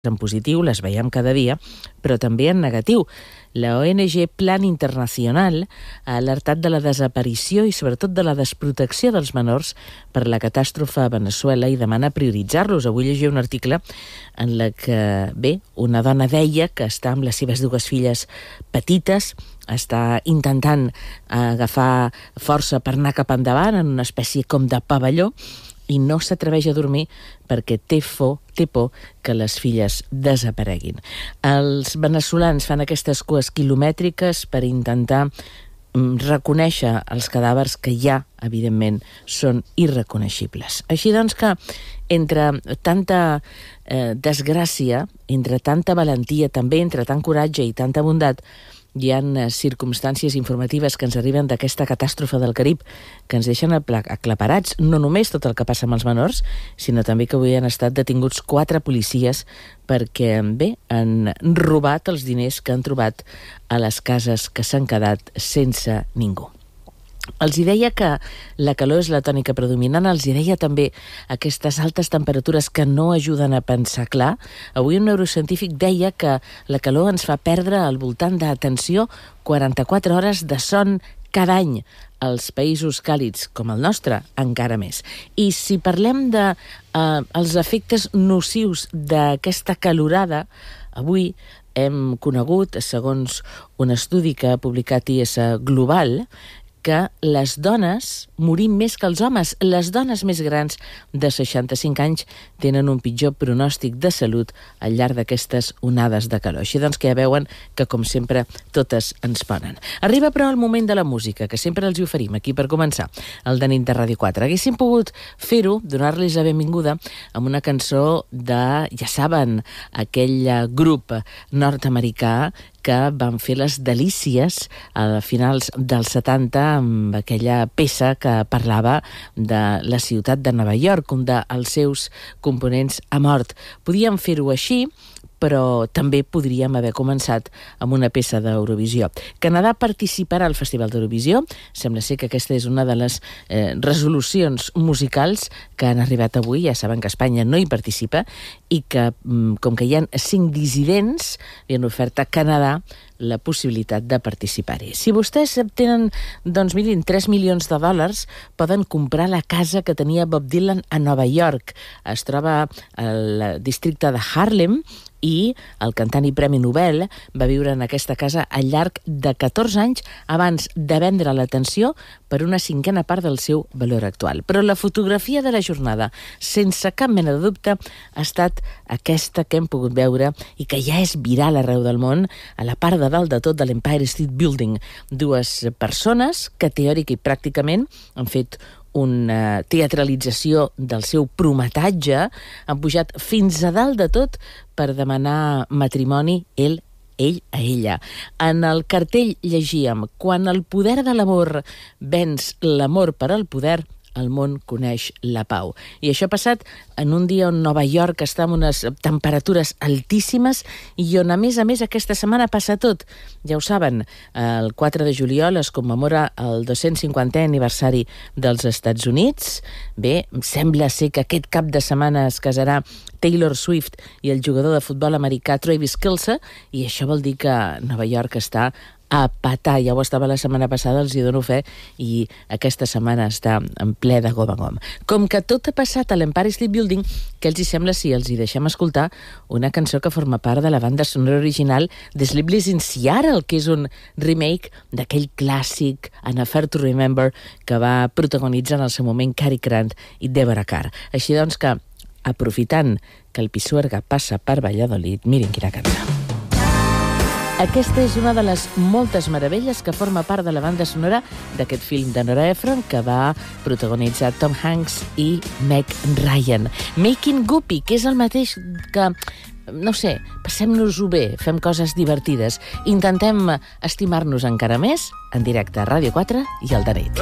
en positiu, les veiem cada dia, però també en negatiu. La ONG Plan Internacional ha alertat de la desaparició i sobretot de la desprotecció dels menors per la catàstrofe a Veneçuela i demana prioritzar-los. Avui llegia un article en la que, una dona deia que està amb les seves dues filles petites, està intentant agafar força per anar cap endavant en una espècie com de pavelló i no s'atreveix a dormir perquè té por que les filles desapareguin. Els veneçolans fan aquestes cues quilomètriques per intentar reconèixer els cadàvers que ja, evidentment, són irreconeixibles. Així doncs que, entre tanta desgràcia, entre tanta valentia, també entre tant coratge i tanta bondat, hi ha circumstàncies informatives que ens arriben d'aquesta catàstrofe del Carib que ens deixen aclaparats, no només tot el que passa amb els menors, sinó també que avui han estat detinguts 4 policies perquè, han robat els diners que han trobat a les cases que s'han quedat sense ningú. Els hi deia que la calor és la tònica predominant, els hi deia també aquestes altes temperatures que no ajuden a pensar clar. Avui un neurocientífic deia que la calor ens fa perdre al voltant d'atenció 44 hores de son cada any. Als països càlids com el nostre, encara més. I si parlem de els efectes nocius d'aquesta calorada, avui hem conegut, segons un estudi que ha publicat IS Global, que les dones morim més que els homes. Les dones més grans de 65 anys tenen un pitjor pronòstic de salut al llarg d'aquestes onades de calor. Així doncs que ja veuen que, com sempre, totes ens ponen. Arriba, però, el moment de la música, que sempre els hi oferim aquí per començar, el de nit de Ràdio 4. Haguéssim pogut fer-ho, donar-los la benvinguda, amb una cançó de, ja saben, aquell grup nord-americà que van fer les delícies a finals dels 70 amb aquella peça que parlava de la ciutat de Nova York, un dels seus components ha mort. Podíem fer-ho així, però també podríem haver començat amb una peça d'Eurovisió. Canadà participarà al Festival d'Eurovisió. Sembla ser que aquesta és una de les resolucions musicals que han arribat avui. Ja saben que Espanya no hi participa i que, com que hi ha 5 dissidents, li han ofert a Canadà la possibilitat de participar-hi. Si vostès tenen, doncs mirin, 3 milions de dòlars, poden comprar la casa que tenia Bob Dylan a Nova York. Es troba al districte de Harlem i el cantant i Premi Nobel va viure en aquesta casa al llarg de 14 anys abans de vendre l'atenció per una 5ª part del seu valor actual. Però la fotografia de la jornada, sense cap mena de dubte, ha estat aquesta que hem pogut veure i que ja és viral arreu del món, a la part de dalt de tot de l'Empire State Building. 2 persones que teòric i pràcticament han fet una teatralització del seu prometatge, han pujat fins a dalt de tot per demanar matrimoni ell a ella. En el cartell llegíem: quan el poder de l'amor venç l'amor per al poder, el món coneix la pau. I això ha passat en un dia on Nova York està amb unes temperatures altíssimes i on, a més, aquesta setmana passa tot. Ja ho saben, el 4 de juliol es commemora el 250è aniversari dels Estats Units. Sembla ser que aquest cap de setmana es casarà Taylor Swift i el jugador de futbol americà Travis Kelce, i això vol dir que Nova York està a patar. Ja ho estava la setmana passada, els hi dono fe, i aquesta setmana està en ple de gom a gom. Com que tot ha passat a l'Empire State Building, què els hi sembla si els hi deixem escoltar una cançó que forma part de la banda sonora original de Sleepless in Seattle, que és un remake d'aquell clàssic An Affair to Remember que va protagonitzar en el seu moment Cary Grant i Deborah Kerr. Així doncs que, aprofitant que el Pisuerga passa per Valladolid, mirin quina cançó. Aquesta és una de les moltes meravelles que forma part de la banda sonora d'aquest film de Nora Ephron que va protagonitzar Tom Hanks i Meg Ryan. Making Guppy, que és el mateix que, no sé, passem-nos-ho bé, fem coses divertides, intentem estimar-nos encara més en directe a Ràdio 4 i al de nit.